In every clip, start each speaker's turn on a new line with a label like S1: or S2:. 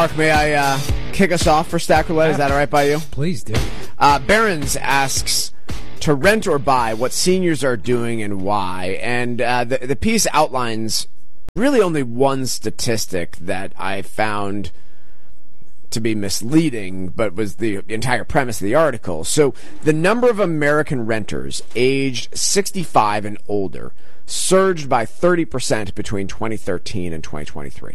S1: Mark, may I kick us off for Stack Roulette? Is that all right by you?
S2: Please do.
S1: Barons asks to rent or buy, what seniors are doing and why. And the piece outlines really only one statistic that I found to be misleading, but was the entire premise of the article. So the number of American renters aged 65 and older surged by 30% between 2013 and 2023.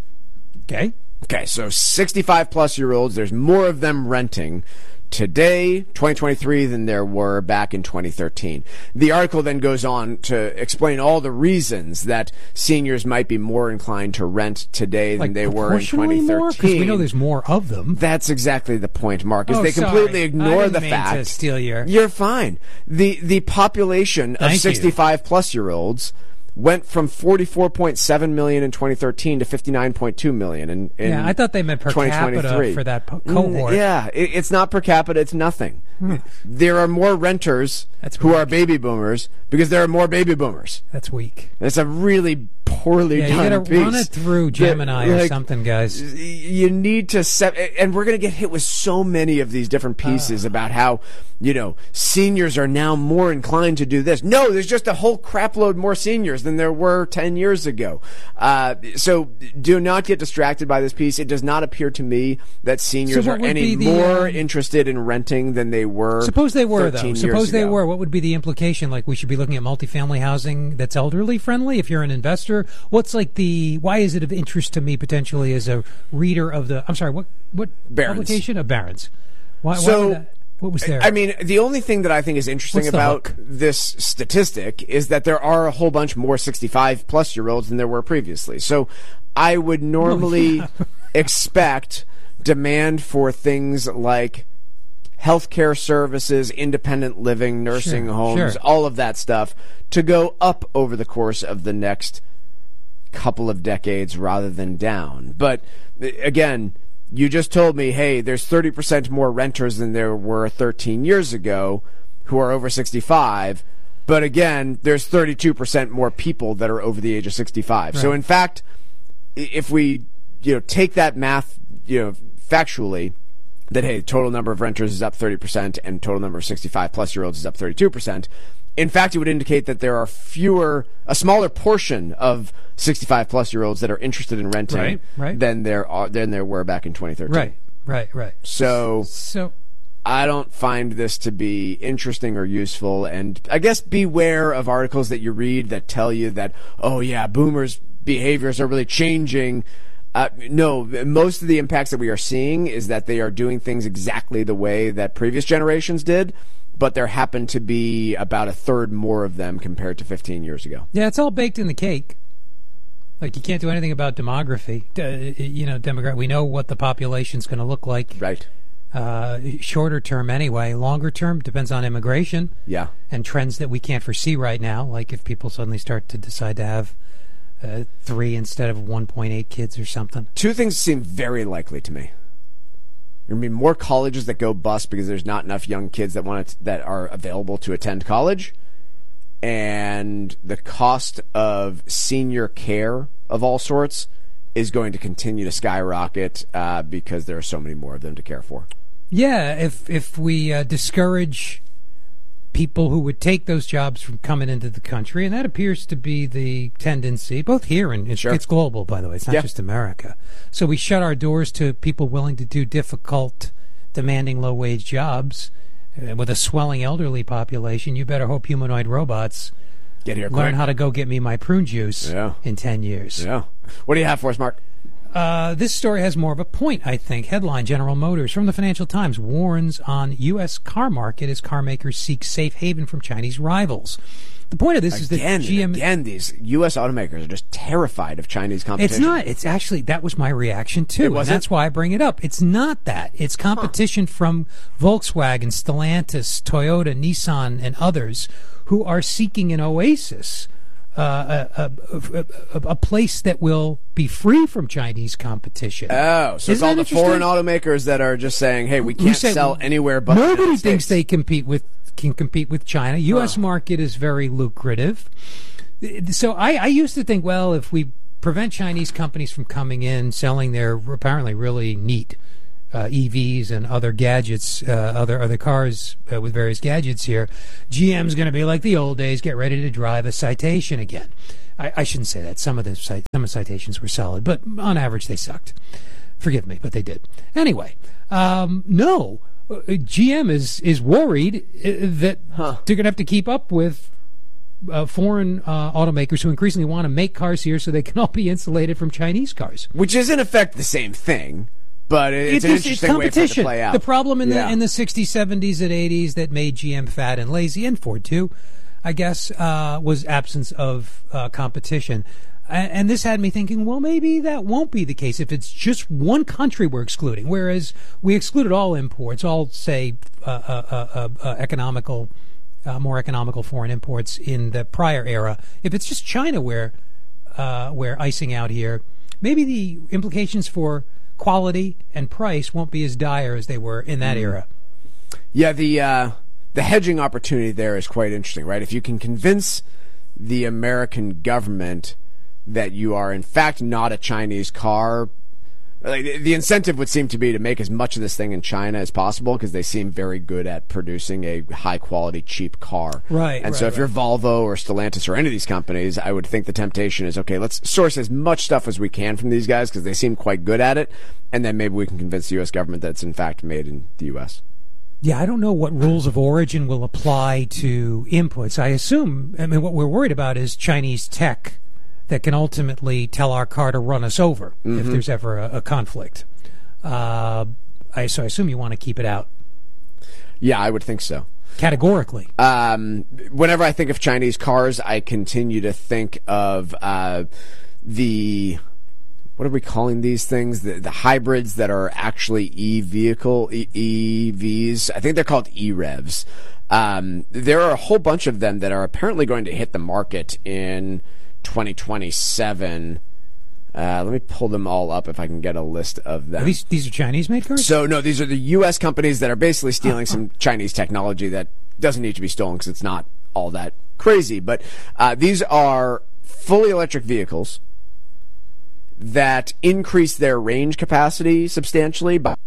S1: Okay, so 65-plus-year-olds, there's more of them renting today, 2023, than there were back in 2013. The article then goes on to explain all the reasons that seniors might be more inclined to rent today than they were in 2013.
S2: Because we know there's more of them.
S1: That's exactly the point, Mark. Is they completely ignore the fact.
S2: To steal
S1: You're fine. The population of 65-plus-year-olds went from 44.7 million in 2013 to 59.2 million in
S2: I thought they meant per capita for that cohort.
S1: Yeah, it's not per capita, it's nothing. There are more renters who are baby boomers because there are more baby boomers.
S2: That's weak.
S1: It's a really poorly done piece.
S2: You gotta run it through Gemini or something, guys.
S1: You need to and we're going to get hit with so many of these different pieces about how, seniors are now more inclined to do this. No, there's just a whole crapload more seniors than there were 10 years ago. So do not get distracted by this piece. It does not appear to me that seniors are any more interested in renting than they were.
S2: Suppose they were, though. Suppose they
S1: ago.
S2: were. What would be the implication? Like, we should be looking at multifamily housing that's elderly friendly if you're an investor? Why is it of interest to me potentially as a reader of the, I'm sorry, what
S1: Barron's.
S2: Publication of Barron's? What was there?
S1: I mean, the only thing that I think is interesting about this statistic is that there are a whole bunch more 65-plus-year-olds than there were previously. So I would normally expect demand for things like healthcare services, independent living, nursing homes, all of that stuff to go up over the course of the next couple of decades rather than down. But again, you just told me, hey, there's 30% more renters than there were 13 years ago who are over 65. But again, there's 32% more people that are over the age of 65. Right. So in fact, if we take that math factually, that, hey, total number of renters is up 30% and total number of 65-plus-year-olds is up 32%. In fact, it would indicate that there are a smaller portion of 65-plus-year-olds that are interested in renting than there were back in 2013.
S2: Right.
S1: So I don't find this to be interesting or useful, and I guess beware of articles that you read that tell you that, oh yeah, boomers' behaviors are really changing. No, most of the impacts that we are seeing is that they are doing things exactly the way that previous generations did, but there happen to be about a third more of them compared to 15 years ago.
S2: Yeah, it's all baked in the cake. Like, you can't do anything about demography. We know what the population's going to look like.
S1: Right.
S2: Shorter term anyway. Longer term depends on immigration.
S1: Yeah.
S2: And trends that we can't foresee right now, like if people suddenly start to decide to have 3 instead of 1.8 kids or something.
S1: Two things seem very likely to me. There will be more colleges that go bust because there's not enough young kids that are available to attend college, and the cost of senior care of all sorts is going to continue to skyrocket because there are so many more of them to care for.
S2: Yeah, if we discourage people who would take those jobs from coming into the country, and that appears to be the tendency, both here and it's global, by the way. It's not just America. So we shut our doors to people willing to do difficult, demanding low-wage jobs with a swelling elderly population. You better hope humanoid robots
S1: get here
S2: learn how to go get me my prune juice in 10 years.
S1: Yeah. What do you have for us, Mark?
S2: This story has more of a point, I think. Headline: General Motors from the Financial Times warns on U.S. car market as car makers seek safe haven from Chinese rivals. The point of this is that
S1: GM... these U.S. automakers are just terrified of Chinese competition.
S2: It's not. It's actually, that was my reaction, too. And that's why I bring it up. It's not that. It's competition from Volkswagen, Stellantis, Toyota, Nissan, and others who are seeking an oasis, a place that will be free from Chinese competition.
S1: Oh, so it's all the foreign automakers that are just saying, hey, we can't sell anywhere but
S2: nobody thinks they can compete with China. U.S. market is very lucrative. So I used to think, well, if we prevent Chinese companies from coming in, selling their apparently really neat EVs and other gadgets, other cars with various gadgets here, GM's going to be like the old days, get ready to drive a Citation again. I shouldn't say that. Some of the Citations were solid, but on average they sucked. Forgive me, but they did. Anyway, no, GM is worried that they're going to have to keep up with foreign automakers who increasingly want to make cars here so they can all be insulated from Chinese cars.
S1: Which is in effect the same thing. But it's an interesting way for it to play out.
S2: The problem in the 60s, 70s, and 80s that made GM fat and lazy, and Ford too, I guess, was absence of competition. And this had me thinking, well, maybe that won't be the case if it's just one country we're excluding, whereas we excluded all imports, all, say, economical, more economical foreign imports in the prior era. If it's just China we're icing out here, maybe the implications for quality and price won't be as dire as they were in that era.
S1: Yeah, the hedging opportunity there is quite interesting, right? If you can convince the American government that you are in fact not a Chinese car, like, the incentive would seem to be to make as much of this thing in China as possible because they seem very good at producing a high-quality, cheap car.
S2: Right.
S1: And so if you're Volvo or Stellantis or any of these companies, I would think the temptation is, okay, let's source as much stuff as we can from these guys because they seem quite good at it, and then maybe we can convince the U.S. government that it's in fact made in the U.S.
S2: Yeah, I don't know what rules of origin will apply to inputs. What we're worried about is Chinese tech that can ultimately tell our car to run us over if there's ever a conflict. So I assume you want to keep it out.
S1: Yeah, I would think so.
S2: Categorically.
S1: Whenever I think of Chinese cars, I continue to think of the... What are we calling these things? The hybrids that are actually EVs. I think they're called EREVs. There are a whole bunch of them that are apparently going to hit the market in 2027. Let me pull them all up if I can get a list of them.
S2: These are Chinese-made cars?
S1: So, no, these are the U.S. companies that are basically stealing some Chinese technology that doesn't need to be stolen because it's not all that crazy. But these are fully electric vehicles that increase their range capacity substantially by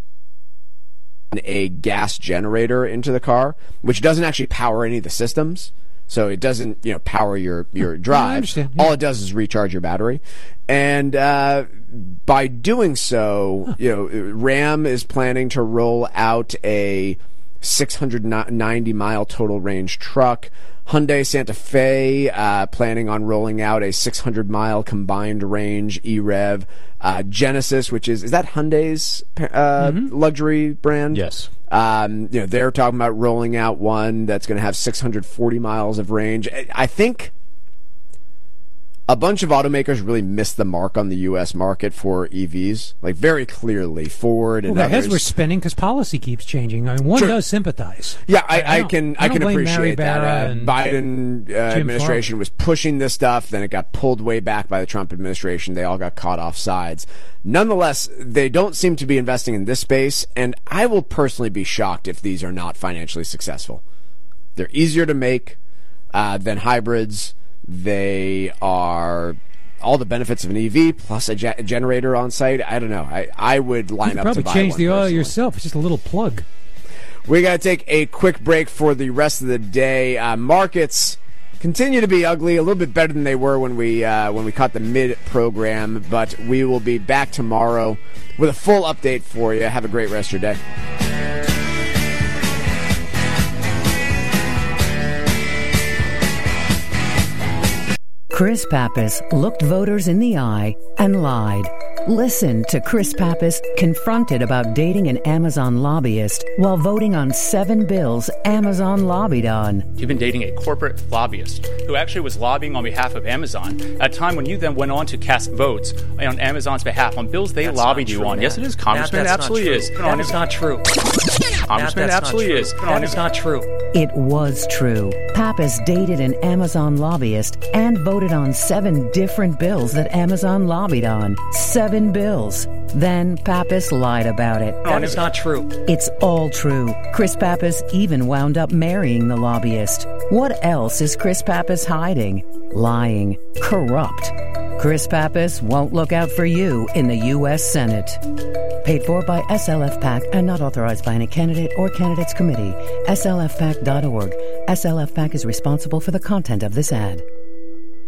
S1: a gas generator into the car, which doesn't actually power any of the systems. So it doesn't, power your drive. All it does is recharge your battery. And by doing so, Ram is planning to roll out a 690-mile total range truck. Hyundai Santa Fe planning on rolling out a 600-mile combined range EREV. Genesis, which is that Hyundai's luxury brand?
S3: Yes.
S1: They're talking about rolling out one that's going to have 640 miles of range. I think a bunch of automakers really missed the mark on the U.S. market for EVs, like very clearly. Ford and
S2: their
S1: others.
S2: heads were spinning because policy keeps changing. I mean, one does sympathize.
S1: Yeah, I can appreciate that.
S2: Biden
S1: administration was pushing this stuff, then it got pulled way back by the Trump administration. They all got caught off sides. Nonetheless, they don't seem to be investing in this space, and I will personally be shocked if these are not financially successful. They're easier to make than hybrids. They are all the benefits of an EV plus a generator on site. I don't know. I would line up to buy one.
S2: You probably change the oil yourself. It's just a little plug.
S1: We got to take a quick break for the rest of the day. Markets continue to be ugly, a little bit better than they were when we caught the mid-program, but we will be back tomorrow with a full update for you. Have a great rest of your day.
S4: Chris Pappas looked voters in the eye and lied. Listen to Chris Pappas confronted about dating an Amazon lobbyist while voting on 7 bills Amazon lobbied on.
S5: You've been dating a corporate lobbyist who actually was lobbying on behalf of Amazon at a time when you then went on to cast votes on Amazon's behalf on bills they lobbied you on. Yes, it is, Congressman. It absolutely is.
S6: That is not true.
S5: Congressman, it absolutely is.
S6: That is not true.
S4: It was true. Pappas dated an Amazon lobbyist and voted on 7 different bills that Amazon lobbied on. 7 bills. Then Pappas lied about it.
S6: That is not true.
S4: It's all true. Chris Pappas even wound up marrying the lobbyist. What else is Chris Pappas hiding? Lying. Corrupt. Chris Pappas won't look out for you in the U.S. Senate. Paid for by SLF PAC and not authorized by any candidate or candidates committee. SLFPAC.org. SLF PAC is responsible for the content of this ad.